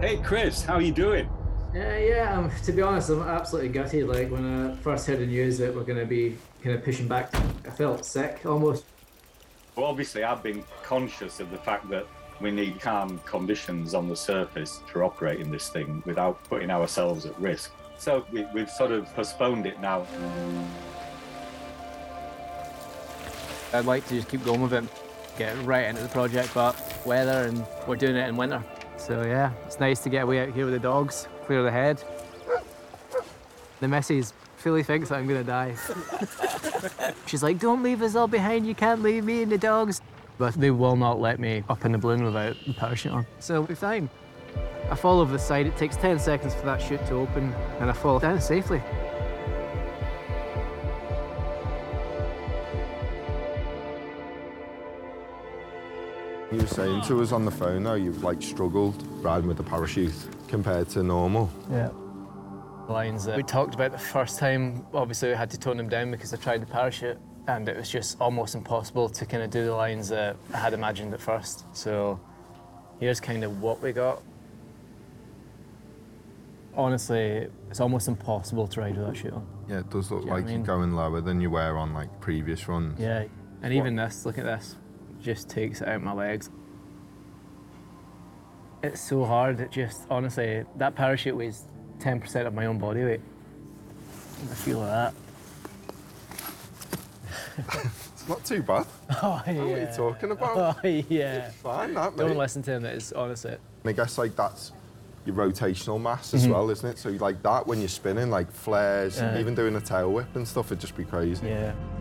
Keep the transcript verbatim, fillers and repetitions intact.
Hey, Chris, how are you doing? Yeah, yeah. Um, to be honest, I'm absolutely gutted. Like when I first heard the news that we're going to be kind of pushing back, I felt sick almost. Well, obviously, I've been conscious of the fact that we need calm conditions on the surface for operating this thing without putting ourselves at risk. So we, we've sort of postponed it now. I'd like to just keep going with it, get right into the project, but weather and we're doing it in winter. So yeah, it's nice to get away out here with the dogs, clear the head. The missus fully thinks that I'm gonna die. She's like, don't leave us all behind, you can't leave me and the dogs. But they will not let me up in the balloon without the parachute on. So we'll be fine. I fall over the side, it takes ten seconds for that chute to open, and I fall down safely. You were saying to us on the phone though, you've like struggled riding with the parachute compared to normal. Yeah. The lines that we talked about the first time, obviously we had to tone them down because I tried the parachute and it was just almost impossible to kind of do the lines that I had imagined at first. So here's kind of what we got. Honestly, it's almost impossible to ride with that chute on. Yeah, it does look Do you know like what I mean? you're going lower than you were on like previous runs. Yeah, and even this, look at this, just takes it out my legs. It's so hard, it just, honestly, that parachute weighs ten percent of my own body weight. I feel like that. It's not too bad. Oh, yeah. What are you talking about? Oh, yeah. Fine, that, mate. Don't listen to him, it's honestly. And I guess like that's your rotational mass as Mhm. well, isn't it? So like that when you're spinning, like flares, Yeah. even doing a tail whip and stuff, it'd just be crazy. Yeah.